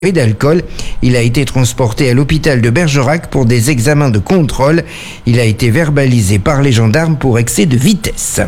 d'alcool. Il a été transporté à l'hôpital de Bergerac pour des examens de contrôle. Il a été verbalisé par les gendarmes pour excès de vitesse.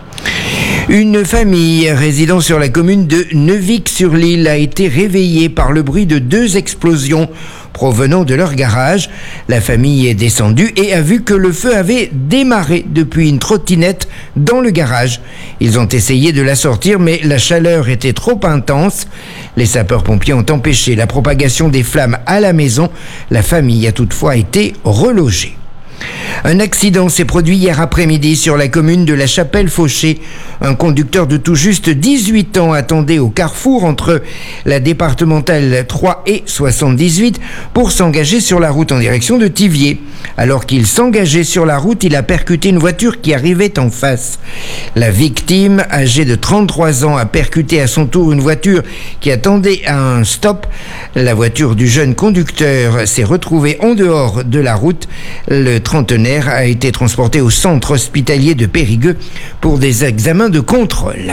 Une famille résidant sur la commune de Neuvic-sur-l'Île a été réveillée par le bruit de 2 explosions provenant de leur garage. La famille est descendue et a vu que le feu avait démarré depuis une trottinette dans le garage. Ils ont essayé de la sortir, mais la chaleur était trop intense. Les sapeurs-pompiers ont empêché la propagation des flammes à la maison. La famille a toutefois été relogée. Un accident s'est produit hier après-midi sur la commune de la Chapelle-Fauché. Un conducteur de tout juste 18 ans attendait au carrefour entre la départementale 3 et 78 pour s'engager sur la route en direction de Thiviers. Alors qu'il s'engageait sur la route, il a percuté une voiture qui arrivait en face. La victime, âgée de 33 ans, a percuté à son tour une voiture qui attendait à un stop. La voiture du jeune conducteur s'est retrouvée en dehors de la route. Le trentenaire a été transporté au centre hospitalier de Périgueux pour des examens de contrôle.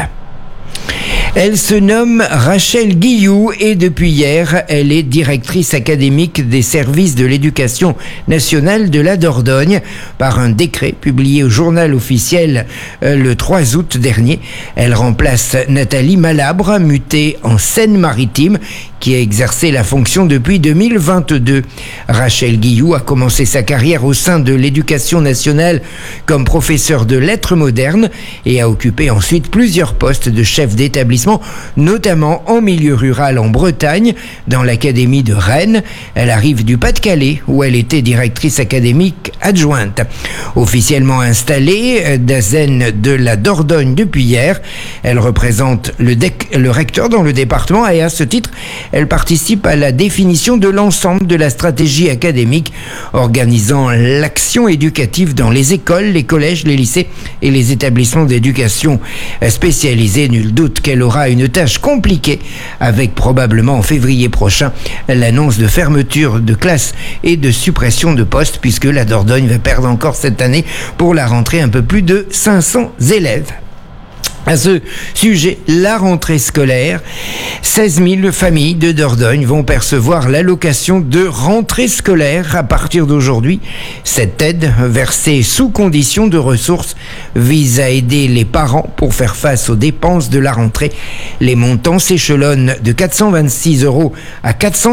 Elle se nomme Rachel Guilloux et depuis hier, elle est directrice académique des services de l'éducation nationale de la Dordogne. Par un décret publié au journal officiel le 3 août dernier, elle remplace Nathalie Malabre, mutée en Seine-Maritime, qui a exercé la fonction depuis 2022. Rachel Guilloux a commencé sa carrière au sein de l'éducation nationale comme professeure de lettres modernes et a occupé ensuite plusieurs postes de chef d'établissement, notamment en milieu rural en Bretagne, dans l'académie de Rennes. Elle arrive du Pas-de-Calais, où elle était directrice académique adjointe. Officiellement installée d'Azen de la Dordogne depuis hier, elle représente le recteur dans le département et à ce titre, elle participe à la définition de l'ensemble de la stratégie académique, organisant l'action éducative dans les écoles, les collèges, les lycées et les établissements d'éducation spécialisés. Nul doute qu'elle aura une tâche compliquée, avec probablement en février prochain l'annonce de fermeture de classes et de suppression de postes, puisque la Dordogne va perdre encore cette année pour la rentrée un peu plus de 500 élèves. À ce sujet, la rentrée scolaire, 16 000 familles de Dordogne vont percevoir l'allocation de rentrée scolaire à partir d'aujourd'hui. Cette aide, versée sous condition de ressources, vise à aider les parents pour faire face aux dépenses de la rentrée. Les montants s'échelonnent de 426 € à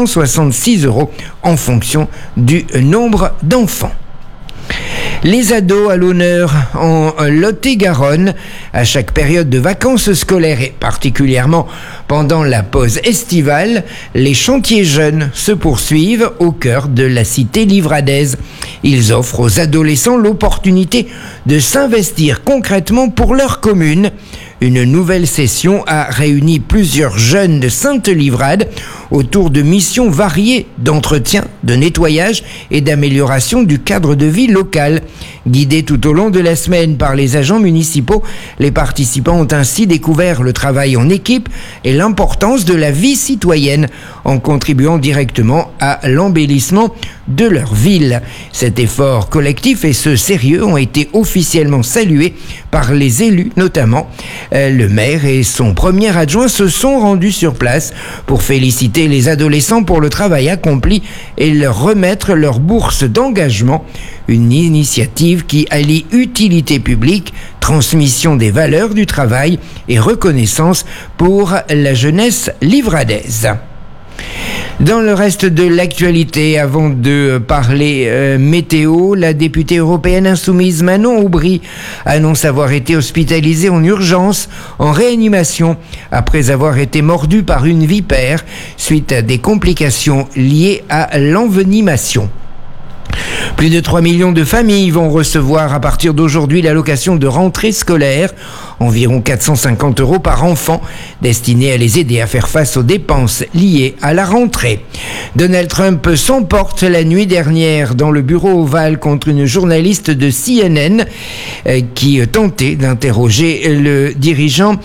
466 € en fonction du nombre d'enfants. Les ados à l'honneur en Lot-et-Garonne. À chaque période de vacances scolaires et particulièrement pendant la pause estivale, les chantiers jeunes se poursuivent au cœur de la cité livradaise. Ils offrent aux adolescents l'opportunité de s'investir concrètement pour leur commune. Une nouvelle session a réuni plusieurs jeunes de Sainte-Livrade autour de missions variées d'entretien, de nettoyage et d'amélioration du cadre de vie local. Guidés tout au long de la semaine par les agents municipaux, les participants ont ainsi découvert le travail en équipe et l'importance de la vie citoyenne en contribuant directement à l'embellissement de leur ville. Cet effort collectif et ce sérieux ont été officiellement salués par les élus, notamment le maire et son premier adjoint se sont rendus sur place pour féliciter les adolescents pour le travail accompli et leur remettre leur bourse d'engagement. Une initiative qui allie utilité publique, transmission des valeurs du travail et reconnaissance pour la jeunesse livradaise. Dans le reste de l'actualité, avant de parler météo, la députée européenne insoumise Manon Aubry annonce avoir été hospitalisée en urgence en réanimation après avoir été mordue par une vipère suite à des complications liées à l'envenimation. Plus de 3 millions de familles vont recevoir à partir d'aujourd'hui l'allocation de rentrée scolaire, environ 450 € par enfant, destinée à les aider à faire face aux dépenses liées à la rentrée. Donald Trump s'emporte la nuit dernière dans le bureau ovale contre une journaliste de CNN qui tentait d'interroger le dirigeant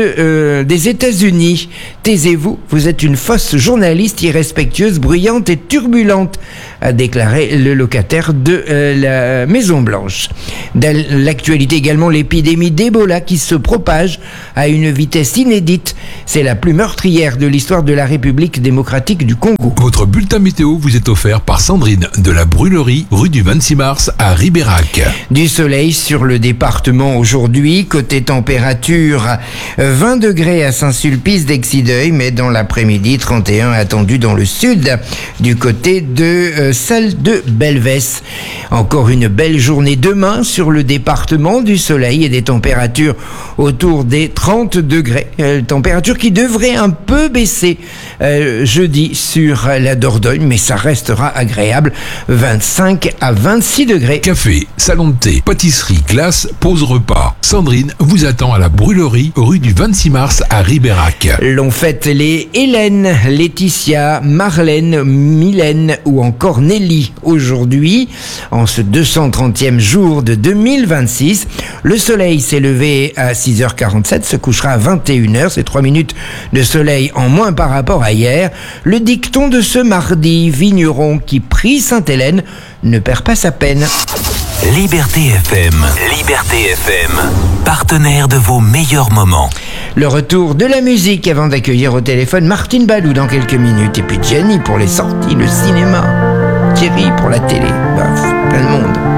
des États-Unis. Taisez-vous, vous êtes une fausse journaliste irrespectueuse, bruyante et turbulente, a déclaré le locataire de la Maison-Blanche. Dans l'actualité également, l'épidémie d'Ebola qui qui se propage à une vitesse inédite. C'est la plus meurtrière de l'histoire de la République démocratique du Congo. Votre bulletin météo vous est offert par Sandrine de la Brûlerie, rue du 26 mars à Ribérac. Du soleil sur le département aujourd'hui. Côté température, 20 degrés à Saint-Sulpice d'Exideuil, mais dans l'après-midi, 31 attendu dans le sud, du côté de Salle de Belvès. Encore une belle journée demain sur le département, du soleil et des températures autour des 30 degrés. Température qui devrait un peu baisser jeudi sur la Dordogne, mais ça restera agréable, 25 à 26 degrés. Café, salon de thé, pâtisserie, glace, pause repas. Sandrine vous attend à la Brûlerie, rue du 26 mars à Ribérac. L'on fête les Hélène, Laetitia, Marlène, Mylène ou encore Nelly aujourd'hui, en ce 230e jour de 2026. Le soleil s'est levé à 6h47, se couchera à 21h, c'est 3 minutes de soleil en moins par rapport à hier. Le dicton de ce mardi, vigneron qui prie Sainte-Hélène ne perd pas sa peine. Liberté FM, partenaire de vos meilleurs moments. Le retour de la musique avant d'accueillir au téléphone Martine Balou dans quelques minutes. Et puis Jenny pour les sorties, le cinéma, Thierry pour la télé, plein de monde.